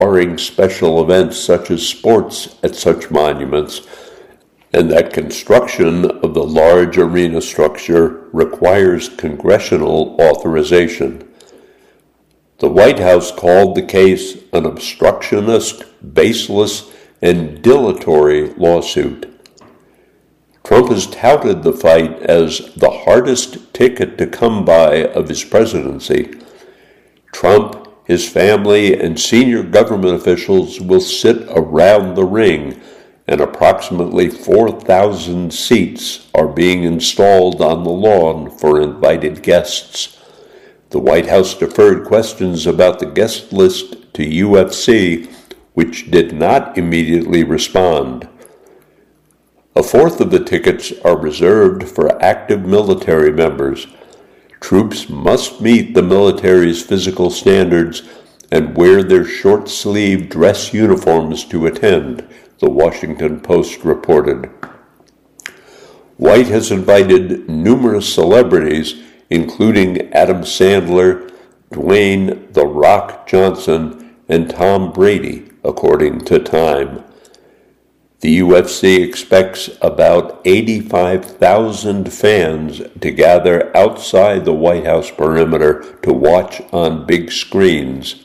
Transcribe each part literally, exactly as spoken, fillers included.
barring special events such as sports at such monuments, and that construction of the large arena structure requires congressional authorization. The White House called the case an obstructionist, baseless, and dilatory lawsuit. Trump has touted the fight as the hardest ticket to come by of his presidency. Trump, his family, and senior government officials will sit around the ring, and approximately four thousand seats are being installed on the lawn for invited guests. The White House deferred questions about the guest list to U F C, which did not immediately respond. A fourth of the tickets are reserved for active military members. Troops must meet the military's physical standards and wear their short-sleeved dress uniforms to attend, the Washington Post reported. White has invited numerous celebrities, including Adam Sandler, Dwayne "The Rock" Johnson, and Tom Brady, according to Time. The U F C expects about eighty-five thousand fans to gather outside the White House perimeter to watch on big screens.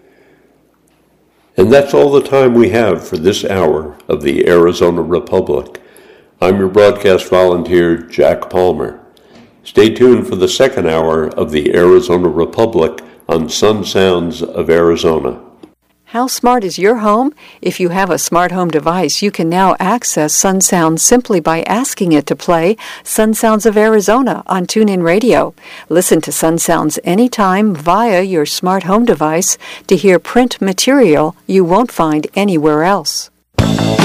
And that's all the time we have for this hour of the Arizona Republic. I'm your broadcast volunteer, Jack Palmer. Stay tuned for the second hour of the Arizona Republic on Sun Sounds of Arizona. How smart is your home? If you have a smart home device, you can now access Sun Sounds simply by asking it to play Sun Sounds of Arizona on TuneIn Radio. Listen to Sun Sounds anytime via your smart home device to hear print material you won't find anywhere else.